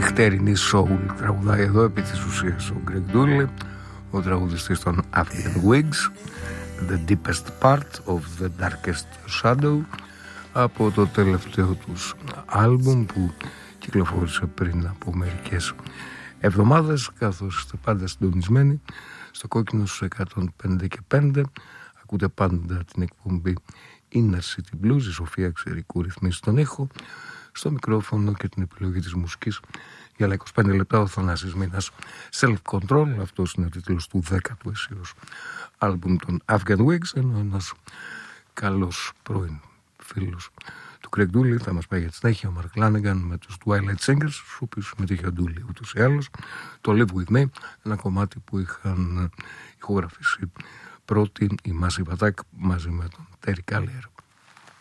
νυχτερινή soul τραγουδάει εδώ επί της ουσίας ο Greg Dulli, ο τραγουδιστής των Afghan Wigs, The Deepest Part of the Darkest Shadow, από το τελευταίο τους άλμπουμ που κυκλοφόρησε πριν από μερικές εβδομάδες. Καθώς είστε πάντα συντονισμένοι στο κόκκινο στους 105.5, ακούτε πάντα την εκπομπή Inner City Blues, η Σοφία Ξερικού ρυθμίσει τον ήχο, στο μικρόφωνο και την επιλογή της μουσικής για άλλα 25 λεπτά ο Θανάσης Μήνας. Self Control, αυτός είναι ο τίτλος του 10ου αισίως άλμπουμ των Afghan Wigs, ενώ ένας καλός πρώην φίλος του Greg Dulli θα μας πάει για τη συνέχεια, ο Mark Lanegan με τους Twilight Singers, στους οποίους συμμετείχε ο Dulli ούτως ή άλλως, το Live With Me, ένα κομμάτι που είχαν ηχογραφήσει πρώτη η Massive Attack μαζί με τον Terry Callier.